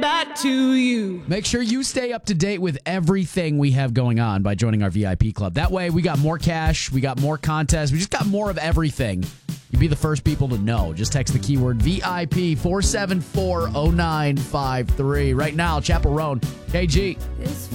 back to you. Make sure you stay up to date with everything we have going on by joining our VIP club. That way, we got more cash, we got more contests, we just got more of everything. You'd be the first people to know. Just text the keyword VIP 4740953. Right now, Chapel Roan, KG.